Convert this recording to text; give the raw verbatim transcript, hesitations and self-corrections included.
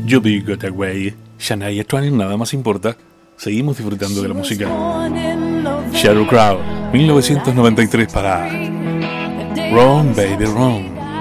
You Be Got Away, Shania Twain, nada más importa. Seguimos disfrutando de la música. Sheryl Crow, mil novecientos noventa y tres para Wrong Baby Wrong.